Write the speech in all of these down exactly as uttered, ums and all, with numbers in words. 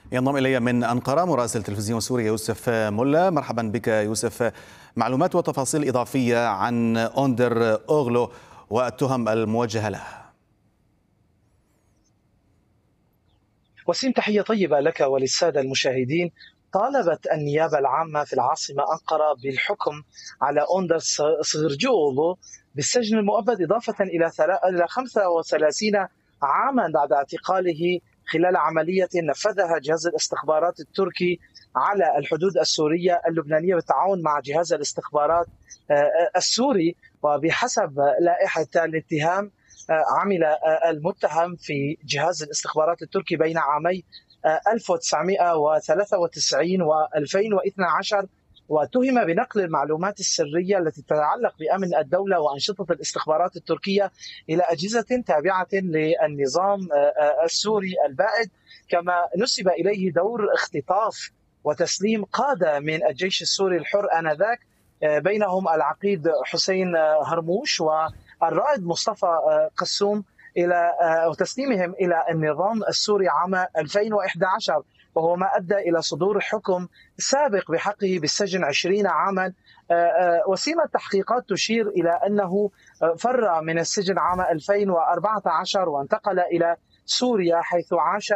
ينضم إلي من أنقرة مراسل تلفزيون سوريا يوسف ملا. مرحبا بك يوسف. معلومات وتفاصيل إضافية عن أوندر أوغلو والتهم الموجهة له. وسيم، تحية طيبة لك وللسادة المشاهدين. طالبت النيابة العامة في العاصمة أنقرة بالحكم على أوندر سغرجوغلو بالسجن المؤبد إضافة إلى خمسة وثلاثين عاما بعد اعتقاله خلال عملية نفذها جهاز الاستخبارات التركي على الحدود السورية اللبنانية بالتعاون مع جهاز الاستخبارات السوري. وبحسب لائحة الاتهام عمل المتهم في جهاز الاستخبارات التركي بين عامي ألف وتسعمئة وثلاثة وتسعين وألفين واثني عشر، واتهم بنقل المعلومات السرية التي تتعلق بأمن الدولة وأنشطة الاستخبارات التركية إلى أجهزة تابعة للنظام السوري البائد، كما نسب إليه دور اختطاف وتسليم قادة من الجيش السوري الحر آنذاك، بينهم العقيد حسين هرموش والرائد مصطفى قسوم، إلى وتسليمهم إلى النظام السوري عام ألفين وإحدى عشر، وهو ما أدى إلى صدور حكم سابق بحقه بالسجن عشرين عاما. وسيم، التحقيقات تشير إلى أنه فر من السجن عام ألفين وأربعة عشر وانتقل إلى سوريا، حيث عاش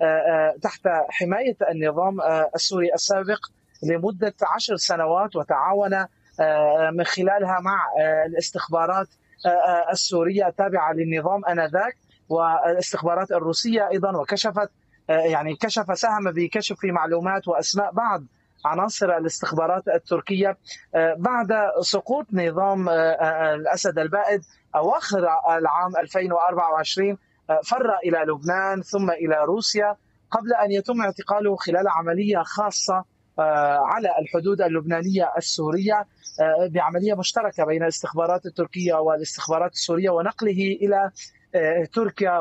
تحت حماية النظام السوري السابق لمدة عشر سنوات، وتعاون من خلالها مع الاستخبارات السورية التابعة للنظام آنذاك والاستخبارات الروسية أيضا، وكشفت يعني كشف ساهم بكشف معلومات وأسماء بعض عناصر الاستخبارات التركية بعد سقوط نظام الأسد البائد أواخر العام ألفين وأربعة وعشرين. فر إلى لبنان ثم إلى روسيا قبل أن يتم اعتقاله خلال عملية خاصة على الحدود اللبنانية السورية بعملية مشتركة بين الاستخبارات التركية والاستخبارات السورية، ونقله إلى تركيا،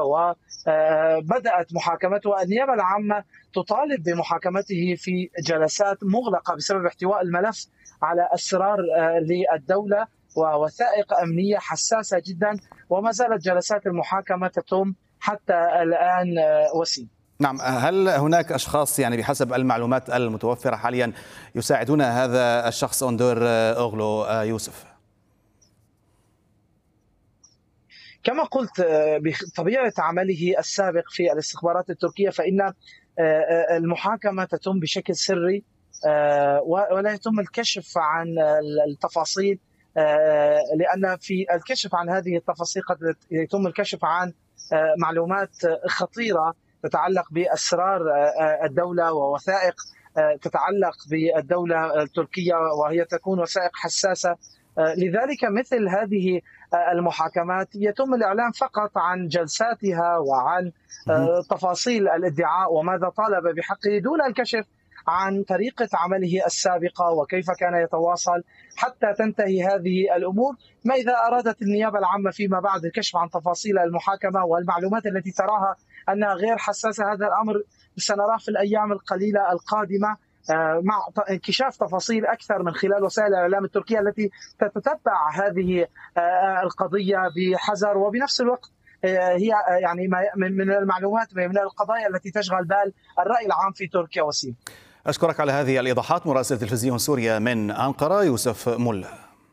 وبدأت محاكمته. النيابة العامة تطالب بمحاكمته في جلسات مغلقة بسبب احتواء الملف على أسرار للدولة ووثائق أمنية حساسة جدا، وما زالت جلسات المحاكمة تتم حتى الآن. وسيم، نعم، هل هناك أشخاص يعني بحسب المعلومات المتوفرة حاليا يساعدون هذا الشخص أوندر أوغلو يوسف؟ كما قلت، بطبيعة عمله السابق في الاستخبارات التركية فإن المحاكمة تتم بشكل سري ولا يتم الكشف عن التفاصيل، لأن في الكشف عن هذه التفاصيل قد يتم الكشف عن معلومات خطيرة تتعلق بأسرار الدولة ووثائق تتعلق بالدولة التركية، وهي تكون وثائق حساسة. لذلك مثل هذه المحاكمات يتم الإعلان فقط عن جلساتها وعن تفاصيل الادعاء وماذا طالب بحقه، دون الكشف عن طريقة عمله السابقة وكيف كان يتواصل حتى تنتهي هذه الأمور. ما إذا أرادت النيابة العامة فيما بعد الكشف عن تفاصيل المحاكمة والمعلومات التي تراها أنها غير حساسة، هذا الأمر سنراه في الأيام القليلة القادمة مع انكشاف تفاصيل أكثر من خلال وسائل الإعلام التركية التي تتتبع هذه القضية بحذر، وبنفس الوقت هي يعني من المعلومات من القضايا التي تشغل بال الرأي العام في تركيا. وسيم، أشكرك على هذه الإيضاحات مراسل تلفزيون سوريا من أنقرة يوسف ملا.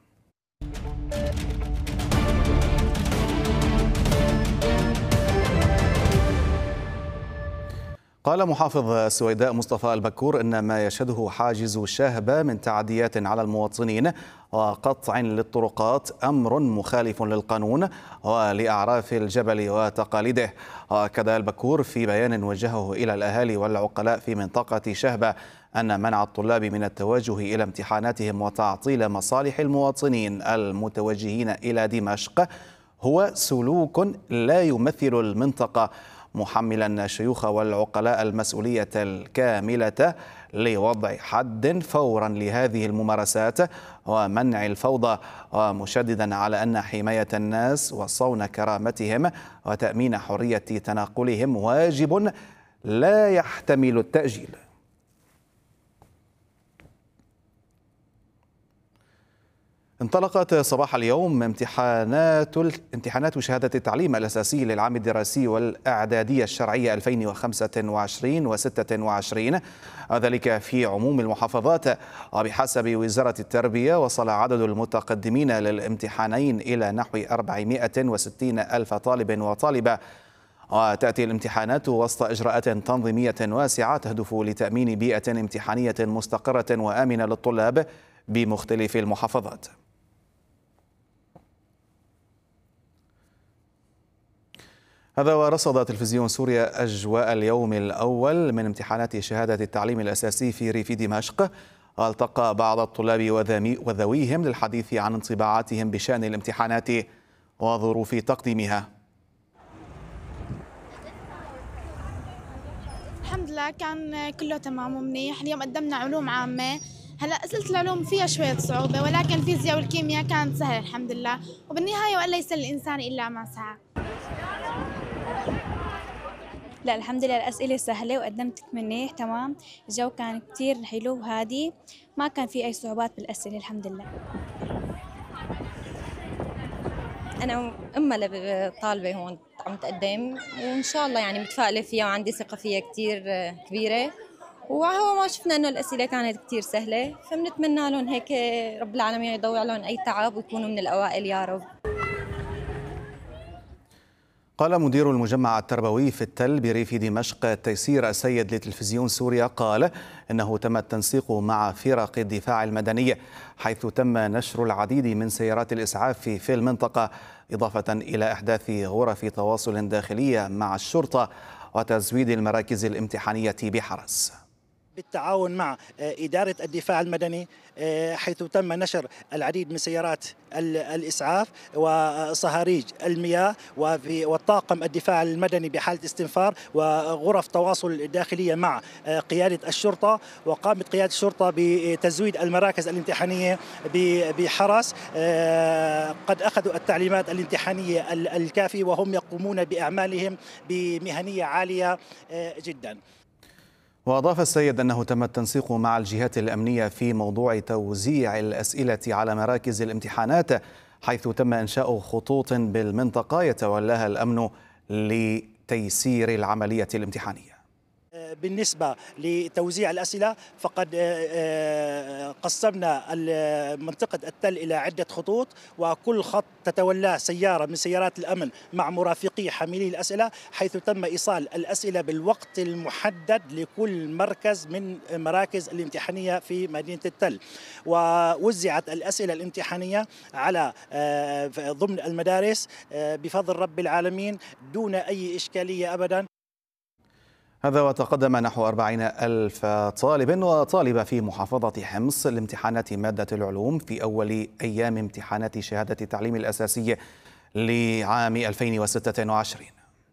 قال محافظ السويداء مصطفى البكور إن ما يشهده حاجز شاهبة من تعديات على المواطنين وقطع للطرقات أمر مخالف للقانون ولأعراف الجبل وتقاليده. وأكد البكور في بيان وجهه إلى الأهالي والعقلاء في منطقة شاهبة أن منع الطلاب من التوجه إلى امتحاناتهم وتعطيل مصالح المواطنين المتوجهين إلى دمشق هو سلوك لا يمثل المنطقة، محملا الشيوخ والعقلاء المسؤولية الكاملة لوضع حد فورا لهذه الممارسات ومنع الفوضى، ومشددا على أن حماية الناس وصون كرامتهم وتأمين حرية تنقلهم واجب لا يحتمل التأجيل. انطلقت صباح اليوم امتحانات امتحانات شهادة التعليم الأساسي للعام الدراسي والإعدادية الشرعية ألفين وخمسة وعشرين وستة وعشرين، وذلك في عموم المحافظات. وبحسب وزارة التربية وصل عدد المتقدمين للامتحانين إلى نحو أربعمائة وستين ألف طالب وطالبة. وتأتي الامتحانات وسط إجراءات تنظيمية واسعة تهدف لتأمين بيئة امتحانية مستقرة وآمنة للطلاب بمختلف المحافظات. هذا ورصد تلفزيون سوريا أجواء اليوم الأول من امتحانات شهادة التعليم الأساسي في ريف دمشق. التقى بعض الطلاب وذويهم للحديث عن انطباعاتهم بشأن الامتحانات وظروف تقديمها. الحمد لله كان كله تمام ومنيح. اليوم قدمنا علوم عامة. هلا أسئلة العلوم فيها شوية صعوبة، ولكن الفيزياء والكيمياء كانت سهلة الحمد لله، وبالنهاية وأن ليس للإنسان إلا ما سعى. لا الحمد لله الأسئلة سهلة وقدمت منيح تمام. الجو كان كتير حلو وهادي، ما كان في أي صعوبات بالأسئلة الحمد لله. أنا أم طالبة هون عم تقدم، وإن شاء الله يعني متفائلة فيها وعندي ثقة فيها كتير كبيرة، وهو ما شفنا إنه الأسئلة كانت كتير سهلة، فبنتمنى لهم هيك رب العالمين يضوي لهم أي تعب ويكونوا من الأوائل يا رب. قال مدير المجمع التربوي في التل بريف دمشق تيسير السيد لتلفزيون سوريا قال إنه تم التنسيق مع فرق الدفاع المدني، حيث تم نشر العديد من سيارات الإسعاف في المنطقة، إضافة إلى إحداث غرف تواصل داخلية مع الشرطة وتزويد المراكز الامتحانية بحرس. بالتعاون مع إدارة الدفاع المدني، حيث تم نشر العديد من سيارات الإسعاف وصهاريج المياه والطاقم الدفاع المدني بحالة استنفار وغرف تواصل داخلية مع قيادة الشرطة. وقامت قيادة الشرطة بتزويد المراكز الامتحانية بحرس. قد أخذوا التعليمات الامتحانية الكافية وهم يقومون بأعمالهم بمهنية عالية جدا. وأضاف السيد أنه تم التنسيق مع الجهات الأمنية في موضوع توزيع الأسئلة على مراكز الامتحانات، حيث تم إنشاء خطوط بالمنطقة يتولاها الأمن لتيسير العملية الامتحانية. بالنسبة لتوزيع الأسئلة فقد قسمنا منطقة التل إلى عدة خطوط، وكل خط تتولاه سيارة من سيارات الأمن مع مرافقي حاملي الأسئلة، حيث تم إيصال الأسئلة بالوقت المحدد لكل مركز من مراكز الامتحانية في مدينة التل. ووزعت الأسئلة الامتحانية على ضمن المدارس بفضل رب العالمين دون أي إشكالية أبدا. هذا وتقدم نحو أربعين ألف طالب وطالبة في محافظة حمص لامتحانات مادة العلوم في أول أيام امتحانات شهادة التعليم الأساسي لعام ألفين وستة وعشرين.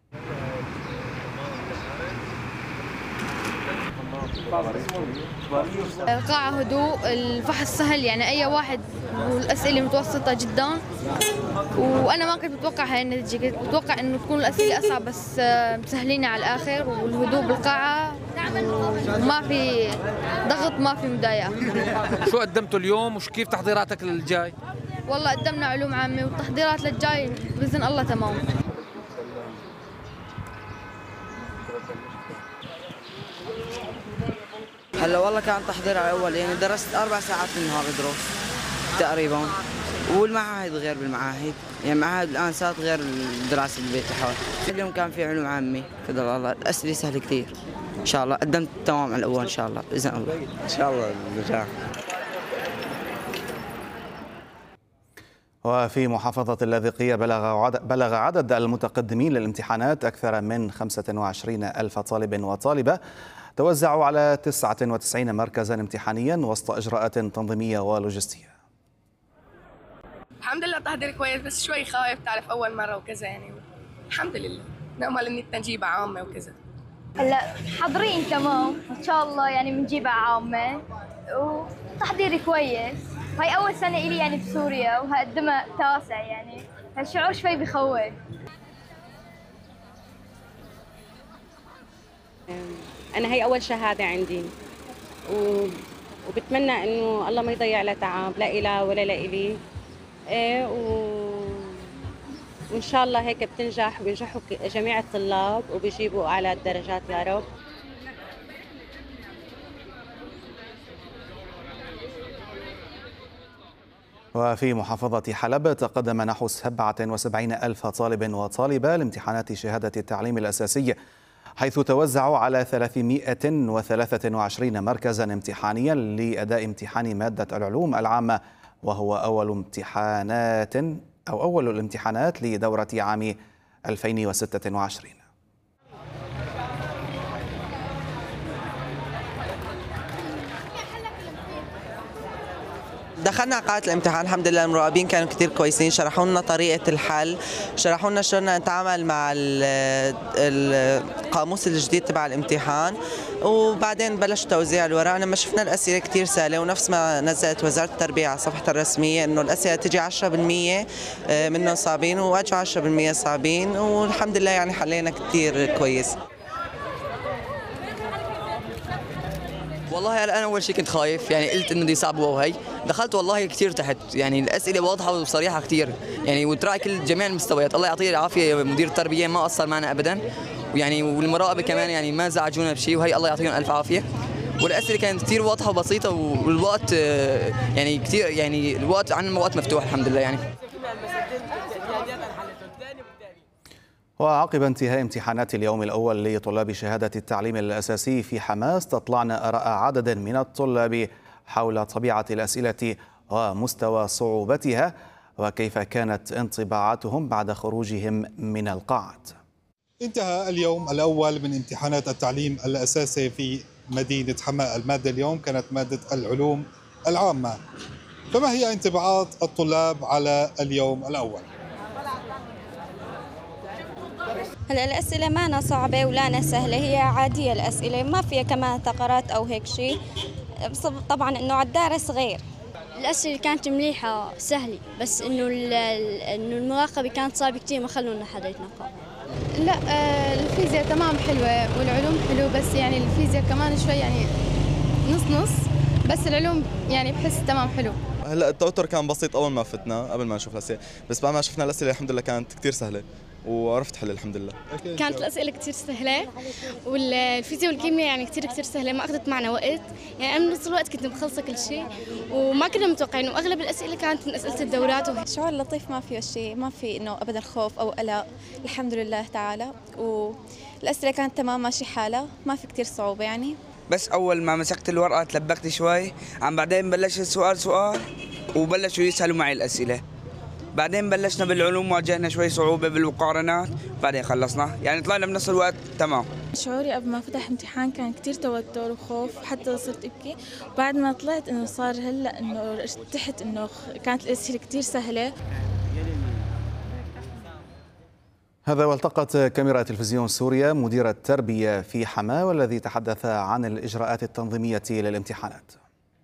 القاعة هدوء، الفحص سهل، يعني أي واحد، والأسئلة متوسطة جدا، وأنا ما كنت متوقع هاي النتيجة، كنت متوقع إنه تكون الأسئلة أصعب، بس مسهلين على الآخر، والهدوء بالقاعة وما في ضغط، ما في مضايقة. شو قدمتوا اليوم وكيف تحضيراتك للجاي؟ والله قدمنا علوم عامة والتحضيرات للجاي بإذن الله تمام. هلا والله كان تحضير على الاول، يعني درست اربع ساعات في النهار دروس تقريبا، والمعاهد غير بالمعاهد، يعني معاهد الان صارت غير الدراسه بالبيت الحول. اليوم كان في علوم عامه بفضل الله، الاسئله سهله كثير ان شاء الله، قدمت تمام على الاول ان شاء الله باذن الله. ان شاء الله النجاح. وفي محافظة اللاذقية بلغ عدد, بلغ عدد المتقدمين للامتحانات أكثر من خمسة وعشرين ألف طالب وطالبة، توزعوا على تسعة وتسعين مركزا امتحانيا وسط إجراءات تنظيمية ولوجستية. الحمد لله تحضير كويس، بس شوي خايف، تعرف أول مرة وكذا يعني. الحمد لله نأمل إن نجيبها عامة وكذا. هلا حاضرين تمام إن شاء الله، يعني بنجيبها عامة وتحضيري كويس. هاي أول سنة إلي يعني بسوريا وهقدمها تاسع، يعني هالشعور شوي بخوف. أنا هي أول شهادة عندي، وبتمنى إنه الله ما يضيع لها تعب، لا إلها ولا لا إلي، ايه و... وان شاء الله هيك بتنجح وبينجحوا جميع الطلاب وبيجيبوا اعلى الدرجات يا رب. وفي محافظة حلب تقدم نحو سبعة وسبعين ألف طالب وطالبة لامتحانات شهادة التعليم الأساسي، حيث توزعوا على ثلاثمائة وثلاثة وعشرين مركزا امتحانيا لأداء امتحان مادة العلوم العامة، وهو أول امتحانات أو أول الامتحانات لدورة عام ألفين وستة وعشرين. دخلنا قاعة الامتحان الحمد لله، المراقبين كانوا كتير كويسين، شرحوا لنا طريقة الحل، شرحوا لنا شلون نتعامل مع القاموس الجديد تبع الامتحان، وبعدين بلش توزيع الورق. لما شفنا الأسئلة كتير سهلة، ونفس ما نزلت وزارة التربية على صفحتها الرسمية إنه الأسئلة تجي عشرة بالمئة منهم صعبين واجوا عشرة بالمئة صعبين، والحمد لله يعني حلينا كتير كويس. والله انا اول شيء كنت خايف، يعني قلت انه دي صعبه وهي دخلت والله كثير تحت، يعني الاسئله واضحه وصريحه كثير، يعني وتراعي كل جميع المستويات. الله يعطيه العافيه مدير التربيه، ما قصر معنا ابدا، ويعني والمراقبه كمان يعني ما زعجونا بشيء، وهي الله يعطيهم الف عافيه. والاسئله كانت كثير واضحه وبسيطه، والوقت يعني كثير يعني الوقت عن الوقت مفتوح الحمد لله يعني. وعقب انتهاء امتحانات اليوم الأول لطلاب شهادة التعليم الأساسي في حماة، استطلعنا آراء عدد من الطلاب حول طبيعة الأسئلة ومستوى صعوبتها، وكيف كانت انطباعاتهم بعد خروجهم من القاعات. انتهى اليوم الأول من امتحانات التعليم الأساسي في مدينة حماة. المادة اليوم كانت مادة العلوم العامة، فما هي انطباعات الطلاب على اليوم الأول؟ هلا الأسئلة ما أنا صعبة ولا أنا سهلة، هي عادية الأسئلة، ما فيها كمان ثغرات أو هيك شيء. طبعا إنه على الدارس غير. الأسئلة كانت مليحة سهلة، بس إنه إنه المراقبة كانت صعبة كثير، ما خلونا حدا يتنقى. لا الفيزياء تمام حلوة والعلوم حلو، بس يعني الفيزياء كمان شوي يعني نص نص، بس العلوم يعني بحس تمام حلو. هلا التوتر كان بسيط أول ما فتنا قبل ما نشوف الأسئلة، بس بعد ما شفنا الأسئلة الحمد لله كانت كثير سهلة وعرفت حل الحمد لله. كانت الأسئلة كتير سهلة، والفيزياء والكيمياء يعني كتير كتير سهلة، ما أخذت معنا وقت، يعني أنا بنص الوقت كنت مخلصة كل شيء، وما كنا متوقعين، وأغلب الأسئلة كانت من أسئلة الدورات وهيك. شعور لطيف، ما فيه شيء، ما في إنه أبدا خوف أو قلق، الحمد لله تعالى، والأسئلة كانت تمام ماشي حالها، ما في كتير صعوبة يعني. بس أول ما مسكت الورقة تلبكت شوي، عم بعدين بلش السؤال سؤال وبلشوا يسألوا معي الأسئلة. بعدين بلشنا بالعلوم، واجهنا شوي صعوبة بالمقارنات، بعدين خلصنا، يعني طلعنا بنفس الوقت تمام. شعوري قبل ما فتح امتحان كان كتير توتر وخوف، حتى صرت ابكي، بعد ما طلعت انه صار هلا انه ارتحت، انه كانت الاسئله كتير سهله. هذا والتقت كاميرا تلفزيون سوريا مدير التربية في حماة، والذي تحدث عن الإجراءات التنظيمية للامتحانات.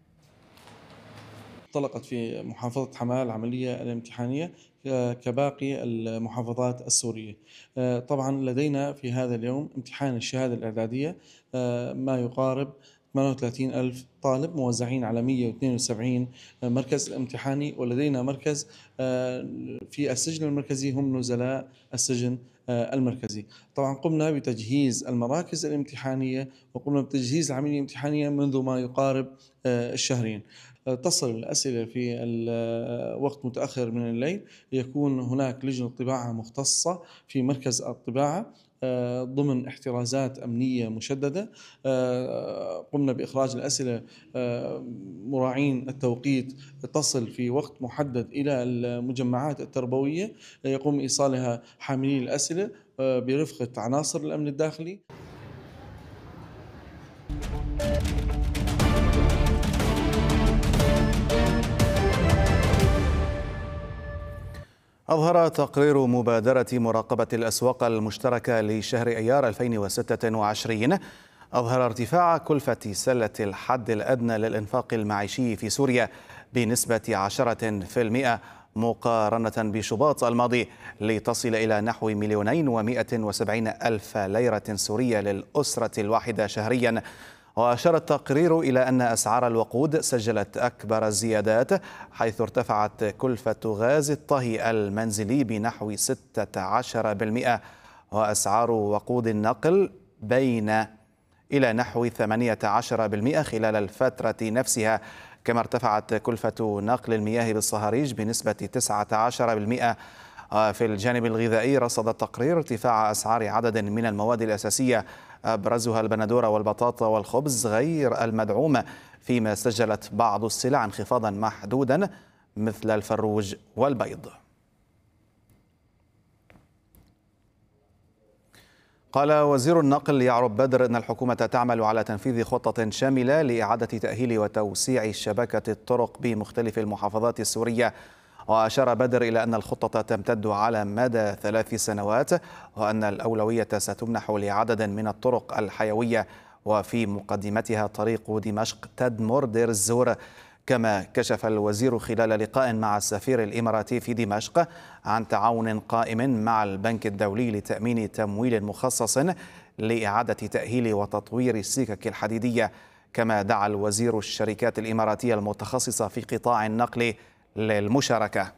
انطلقت في محافظة حماة العملية الامتحانية كباقي المحافظات السورية. طبعا لدينا في هذا اليوم امتحان الشهادة الإعدادية ما يقارب ثمانية وثلاثين ألف طالب موزعين على مئة واثنين وسبعين مركز امتحاني، ولدينا مركز في السجن المركزي هم نزلاء السجن المركزي. طبعا قمنا بتجهيز المراكز الامتحانية وقمنا بتجهيز العملية الامتحانية منذ ما يقارب الشهرين. تصل الأسئلة في وقت متأخر من الليل، يكون هناك لجنة طباعة مختصة في مركز الطباعة ضمن احترازات أمنية مشددة. قمنا بإخراج الأسئلة مراعين التوقيت، تصل في وقت محدد إلى المجمعات التربوية، يقوم إيصالها حاملي الأسئلة برفقة عناصر الأمن الداخلي. أظهر تقرير مبادرة مراقبة الأسواق المشتركة لشهر أيار ألفين وستة وعشرين أظهر ارتفاع كلفة سلة الحد الأدنى للإنفاق المعيشي في سوريا بنسبة عشرة في المئة مقارنة بشباط الماضي، لتصل إلى نحو مليونين ومائة وسبعين ألف ليرة سورية للأسرة الواحدة شهريا. وأشار التقرير إلى أن أسعار الوقود سجلت أكبر الزيادات، حيث ارتفعت كلفة غاز الطهي المنزلي بنحو ستة عشر بالمئة، وأسعار وقود النقل بين إلى نحو ثمانية عشر بالمئة خلال الفترة نفسها. كما ارتفعت كلفة نقل المياه بالصهاريج بنسبة تسعة عشر بالمئة. في الجانب الغذائي رصد التقرير ارتفاع أسعار عدد من المواد الأساسية أبرزها البندورة والبطاطا والخبز غير المدعوم، فيما سجلت بعض السلع انخفاضا محدودا مثل الفروج والبيض. قال وزير النقل يعرب بدر أن الحكومة تعمل على تنفيذ خطة شاملة لإعادة تأهيل وتوسيع شبكة الطرق بمختلف المحافظات السورية. وأشار بدر إلى أن الخطة تمتد على مدى ثلاث سنوات، وأن الأولوية ستمنح لعدد من الطرق الحيوية، وفي مقدمتها طريق دمشق تدمر دير الزور. كما كشف الوزير خلال لقاء مع السفير الإماراتي في دمشق عن تعاون قائم مع البنك الدولي لتأمين تمويل مخصص لإعادة تأهيل وتطوير السكك الحديدية. كما دعا الوزير الشركات الإماراتية المتخصصة في قطاع النقل للمشاركة.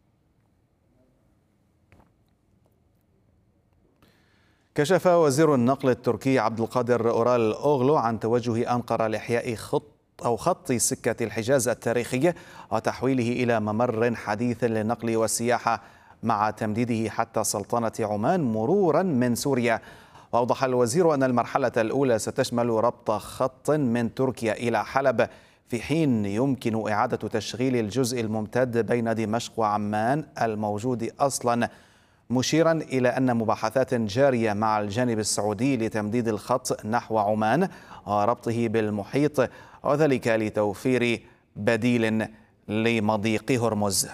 كشف وزير النقل التركي عبد القادر أورال أوغلو عن توجه أنقرة لإحياء خط أو خط سكة الحجاز التاريخي وتحويله إلى ممر حديث للنقل والسياحة، مع تمديده حتى سلطنة عمان مرورا من سوريا. وأوضح الوزير أن المرحلة الأولى ستشمل ربط خط من تركيا إلى حلب، في حين يمكن إعادة تشغيل الجزء الممتد بين دمشق وعمان الموجود أصلا، مشيرا إلى أن مباحثات جارية مع الجانب السعودي لتمديد الخط نحو عمان وربطه بالمحيط، وذلك لتوفير بديل لمضيق هرمز.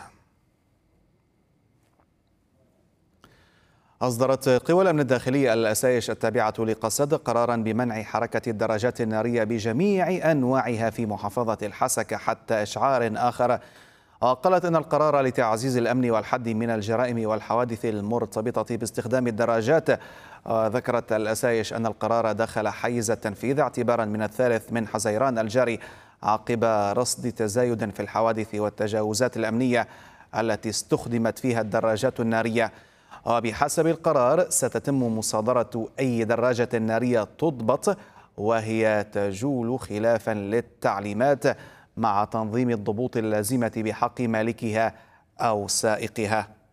أصدرت قوى الأمن الداخلي الأسايش التابعة لقسد قرارا بمنع حركة الدراجات النارية بجميع أنواعها في محافظة الحسكة حتى إشعار آخر. وقالت أن القرار لتعزيز الأمن والحد من الجرائم والحوادث المرتبطة باستخدام الدراجات. ذكرت الأسايش أن القرار دخل حيز التنفيذ اعتبارا من الثالث من حزيران الجاري، عقب رصد تزايد في الحوادث والتجاوزات الأمنية التي استخدمت فيها الدراجات النارية. وبحسب القرار ستتم مصادرة أي دراجة نارية تضبط وهي تجول خلافا للتعليمات، مع تنظيم الضبوط اللازمة بحق مالكها أو سائقها.